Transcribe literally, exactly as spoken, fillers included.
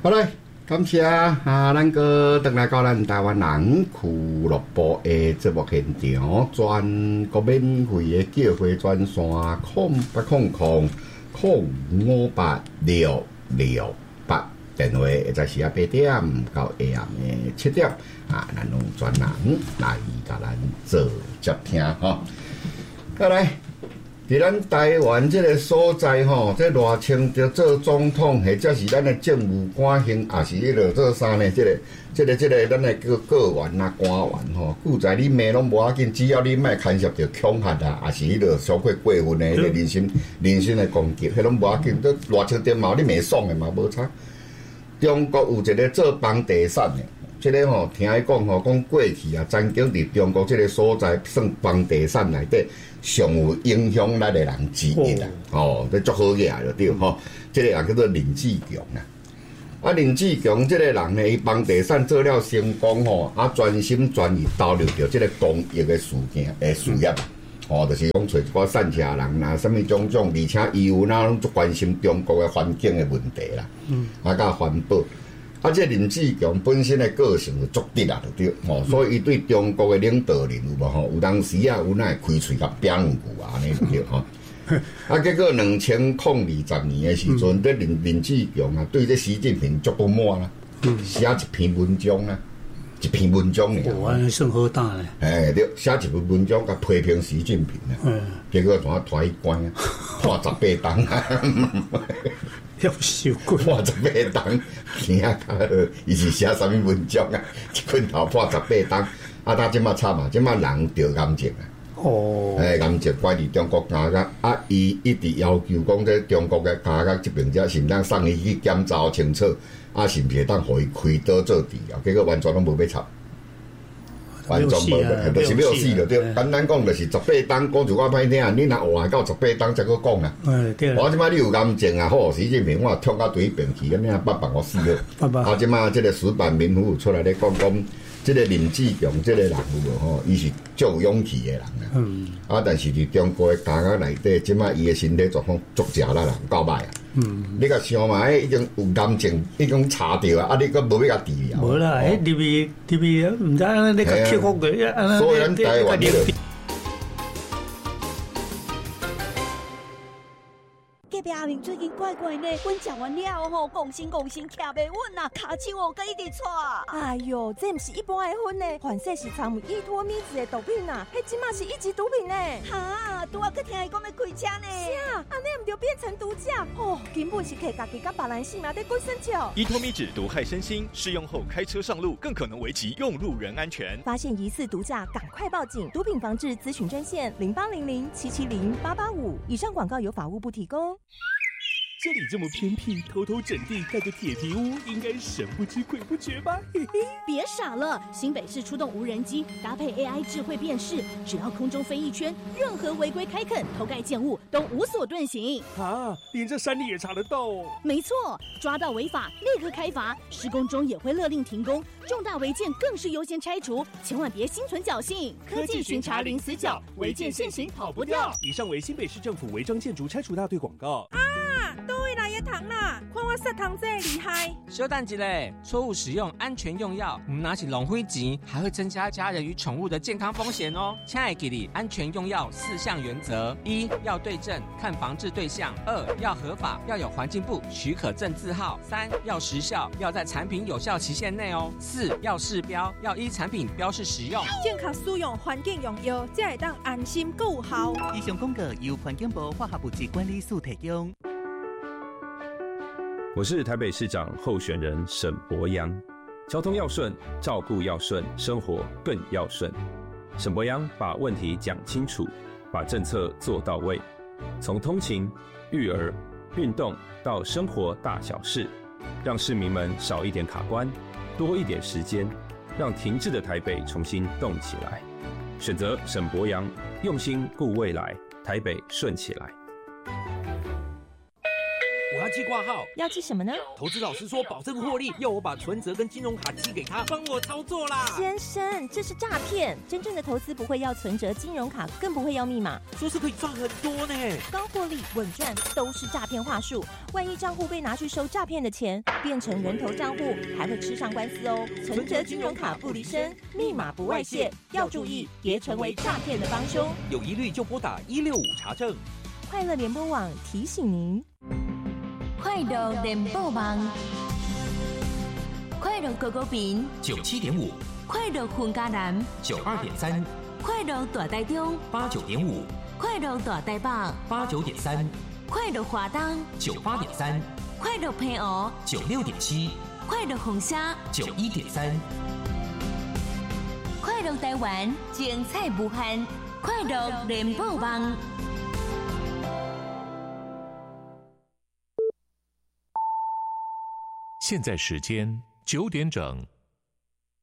好嘞，感谢啊，咱个回来到咱台湾人俱乐部的节目现场，全国免费的叫货专线空八空空空五八六六八，电话会在时啊八点到下暗的七点啊，咱用专人来甲咱做接听吼。再来。伫咱台湾这个所在吼，这热清着做总统，或者是咱的政务官行，也是迄落做啥呢？这个、这个、这个，咱的个个员啊、官员吼，故在你骂拢无要紧，只要你莫干涉着恐吓啊，也是迄落小过过分的迄个人身、人身的攻击，迄拢无要紧。都热清电毛你骂爽的嘛，无差。中国有一个做房地产的，这个吼听伊讲吼，讲过去啊，曾经伫中国这个所在算房地产内底。上有影响咱的人之一啦，哦，这足好嘢就对吼。这个人叫做林志强啦。啊，林志强这个人呢，伊房地产做了成功吼，啊，专心专意投入着这个公益的事件诶事业，哦，就是讲找一寡善车人啦，什么种种，而且伊有哪拢足关心中国的环境的问题啦，嗯，啊，甲环保。啊，这林志强本身的个性就足直啊，就对，吼、哦，所以伊对中国的领导人有无吼，有当时啊，有哪会开喙甲扁两句啊，安尼就对吼。啊，结果两千零二十年的时阵，这、嗯、林林志强啊，对这习近平足不满啦，写一篇文章啊，一篇文章尔。 哇，算好大咧。 哎，对，写一篇文章甲批评习近平啊，嗯、结果同我拖去关啊，判十八档啊。 要受过判十八档，惊啊！伊是写啥物文章啊？一棍头判十八档，啊！他即马惨嘛，即马人得癌症啊！哦，诶，癌症怪伫中国加甲，啊！伊一直要求讲，这中国嘅加甲疾病者是毋当送伊去检查清楚，啊，是毋是会当互伊开刀做治疗？结果完全拢无要插。完全无，就是要死就对。简单讲，就是十八档，讲就我歹听，你若活到十八档才搁讲啦。我即摆你有癌症啊，好，习近平我痛到对边去，咁样八百我死了。啊，即摆即个石板民夫出来咧讲讲，即个林志强即个人有无吼，伊是足有勇气的人啊。嗯。啊，但是伫中国的家家内底，即摆伊的身体状况足食啦人，够歹啊。嗯，你甲想嘛，迄已经有癌症，已经查到啊，啊，你佮无要甲治疗。 无啦，迄入去入去，毋知安尼你甲克服个，所以咱台湾。 隔壁阿明最近怪怪呢，阮食完了吼，讲心讲心徛袂稳啊，骹手哦，佮一直喘。哎哟，这毋是一般的薰呢，反正是掺有依托咪子的毒品啊，迄即马是一级毒品呢。哈，拄啊佮听伊讲要开车呢。是啊，安尼毋就变成毒驾？哦，根本是摕家己甲别人性命在滚生笑。 依托咪酯毒害身心，试用后开车上路更可能危及用路人安全。 发现疑似毒驾，赶快报警！毒品防治咨询专线零八零零七七零八八五。以上广告由法务部提供。 这里这么偏僻，偷偷整地盖个铁皮屋，应该神不知鬼不觉吧？嘿嘿， 别傻了！新北市出动无人机，搭配 A I 智慧辨识，只要空中飞一圈，任何违规开垦、偷盖建物都无所遁形。 啊，连这山里也查得到哦？ 没错，抓到违法立刻开罚，施工中也会勒令停工，重大违建更是优先拆除，千万别心存侥幸。 科技巡查零死角，违建现行跑不掉。以上为新北市政府违章建筑拆除大队广告。 啊！倒位来的糖啦，看我杀糖这厉害！ 小等一下，错误使用安全用药，唔拿起浪费钱，还会增加家人与宠物的健康风险哦。亲爱的你，安全用药四项原则：一要对症，看防治对象；二要合法，要有环境部许可证字号；三要时效，要在产品有效期限内哦；四要试标，要依产品标示使用。 健康使用，环境用药，才会当安心够效。 以上广告由环境部化学物质管理署提供。 我是台北市长候选人沈伯洋，交通要顺，照顾要顺，生活更要顺。沈伯洋把问题讲清楚，把政策做到位，从通勤、育儿、运动到生活大小事，让市民们少一点卡关，多一点时间，让停滞的台北重新动起来。选择沈伯洋，用心顾未来，台北顺起来。 我要寄挂号。 要寄什么呢？ 投资老师说保证获利，要我把存折跟金融卡寄给他，帮我操作啦。 先生，这是诈骗！真正的投资不会要存折、金融卡，更不会要密码。 说是可以赚很多呢， 高获利、稳赚都是诈骗话术。万一账户被拿去收诈骗的钱，变成人头账户，还会吃上官司哦。存折、金融卡不离身，密码不外泄，要注意，别成为诈骗的帮凶。 有疑虑就拨打一六五查证。 快乐联播网提醒您： 快乐联播网，快乐狗狗饼九七点五， 快乐混家男九二点三， 快乐大台中八九点五， 快乐大台北八九点三， 快乐华东九八点三， 快乐平湖九六点七， 快乐红沙九一点三， 快乐台湾精彩无限，快乐联播网。 现在时间九点整。